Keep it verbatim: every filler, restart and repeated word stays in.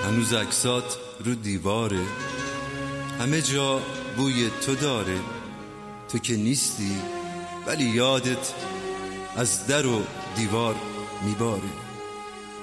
هنوز عکسات رو دیواره، همه جا بوی تو داره. تو که نیستی ولی یادت از در و دیوار میباره.